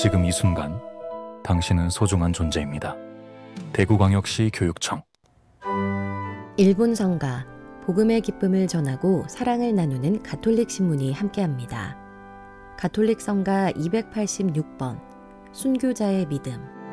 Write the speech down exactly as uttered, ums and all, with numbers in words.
지금 이 순간 당신은 소중한 존재입니다. 대구광역시 교육청. 일본 성가, 복음의 기쁨을 전하고 사랑을 나누는 가톨릭 신문이 함께합니다. 가톨릭 성가 이백팔십육 번, 순교자의 믿음.